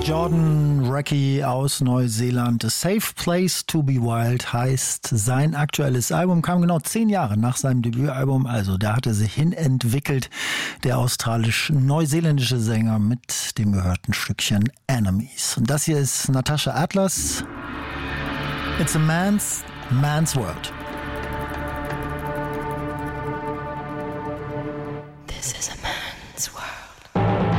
Jordan Reckie aus Neuseeland. A Safe Place to be Wild heißt sein aktuelles Album, kam genau 10 Jahre nach seinem Debütalbum, also da hat er sich hinentwickelt, der australisch-neuseeländische Sänger mit dem gehörten Stückchen Enemies. Und das hier ist Natasha Atlas. It's a man's world.